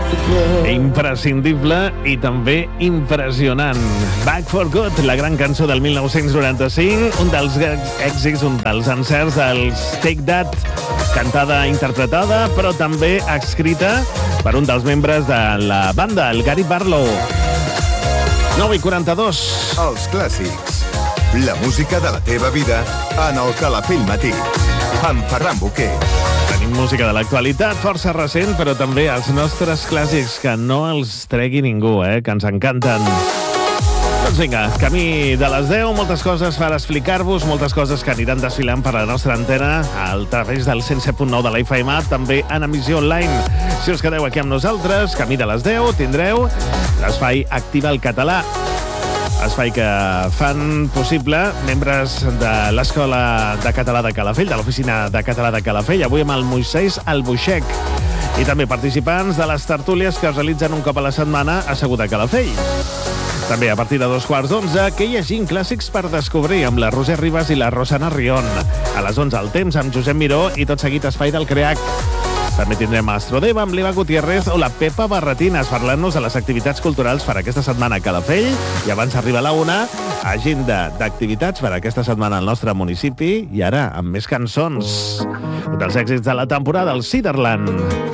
Imprescindible i també impressionant. Back for Good, la gran cançó del 1995, un dels èxits, un dels encerts dels Take That, cantada, interpretada, però també escrita per un dels membres de la banda, el Gary Barlow. 9:42. Els clàssics. La música de la teva vida en el Calafell Matí. Amb Ferran Boquer. Tenim música de l'actualitat, força recent, però també els nostres clàssics, que no els tregui ningú, que ens encanten. Doncs vinga, camí de les 10, moltes coses per explicar-vos, moltes coses que aniran desfilant per la nostra antena al través del 107.9 de la FM, també en emissió online. Si us quedeu aquí amb nosaltres, camí de les 10, tindreu l'espai Activa el Català, espai que fan possible membres de l'Escola de Català de Calafell, de l'Oficina de Català de Calafell, avui amb el Moisès Albuixec, i també participants de les tertúlies que es realitzen un cop a la setmana assegut a Calafell. També a partir de 2:15, que hi hagi clàssics per descobrir amb la Roser Ribas i la Rosana Rion. A les 11 el temps amb Josep Miró i tot seguit espai del CREAC. També tindrem Astrodeva amb l'Eva Gutiérrez o la Pepa Barretines parlant-nos de les activitats culturals per aquesta setmana a Calafell. I abans arriba la 1, agenda d'activitats per aquesta setmana al nostre municipi. I ara, amb més cançons, dels èxits de la temporada, el Ciderland.